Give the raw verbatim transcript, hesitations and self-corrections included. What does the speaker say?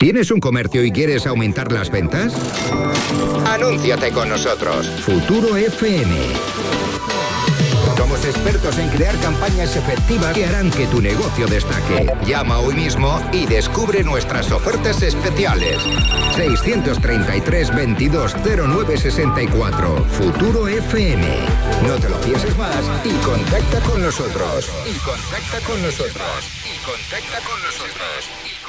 ¿Tienes un comercio y quieres aumentar las ventas? Anúnciate con nosotros. Futuro F M. Somos expertos en crear campañas efectivas que harán que tu negocio destaque. Llama hoy mismo y descubre nuestras ofertas especiales. seiscientos treinta y tres, veintidós, cero nueve sesenta y cuatro. Futuro F M. No te lo pienses más y contacta con nosotros. Y contacta con nosotros. Y contacta con nosotros.